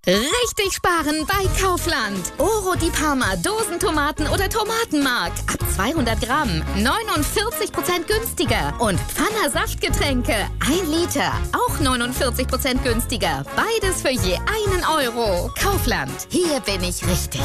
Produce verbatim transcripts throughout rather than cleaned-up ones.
Richtig sparen bei Kaufland. Oro di Parma Dosentomaten oder Tomatenmark. Ab zweihundert Gramm neunundvierzig Prozent günstiger. Und Pfanner Saftgetränke ein Liter. Auch neunundvierzig Prozent günstiger. Beides für je einen Euro. Kaufland. Hier bin ich richtig.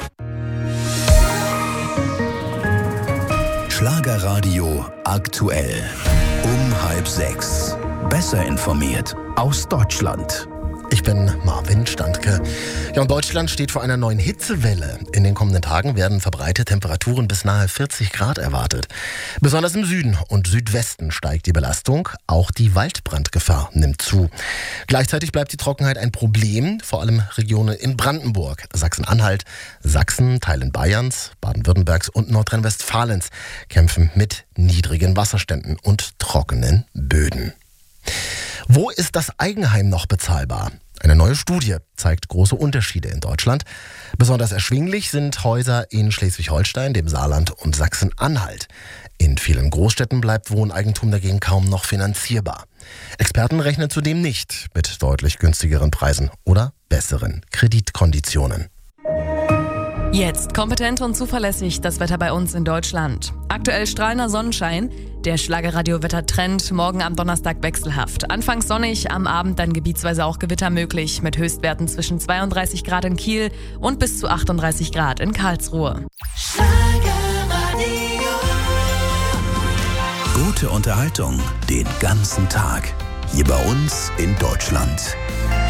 Schlagerradio aktuell. Um halb sechs. Besser informiert aus Deutschland. Ich bin Marvin Standke. Ja, und Deutschland steht vor einer neuen Hitzewelle. In den kommenden Tagen werden verbreitet Temperaturen bis nahe vierzig Grad erwartet. Besonders im Süden und Südwesten steigt die Belastung. Auch die Waldbrandgefahr nimmt zu. Gleichzeitig bleibt die Trockenheit ein Problem, vor allem Regionen in Brandenburg, Sachsen-Anhalt, Sachsen, Teilen Bayerns, Baden-Württembergs und Nordrhein-Westfalens kämpfen mit niedrigen Wasserständen und trockenen Böden. Wo ist das Eigenheim noch bezahlbar? Eine neue Studie zeigt große Unterschiede in Deutschland. Besonders erschwinglich sind Häuser in Schleswig-Holstein, dem Saarland und Sachsen-Anhalt. In vielen Großstädten bleibt Wohneigentum dagegen kaum noch finanzierbar. Experten rechnen zudem nicht mit deutlich günstigeren Preisen oder besseren Kreditkonditionen. Jetzt kompetent und zuverlässig das Wetter bei uns in Deutschland. Aktuell strahlender Sonnenschein. Der Schlagerradio-Wettertrend morgen am Donnerstag wechselhaft. Anfangs sonnig, am Abend dann gebietsweise auch Gewitter möglich mit Höchstwerten zwischen zweiunddreißig Grad in Kiel und bis zu achtunddreißig Grad in Karlsruhe. Schlagerradio. Gute Unterhaltung den ganzen Tag. Hier bei uns in Deutschland.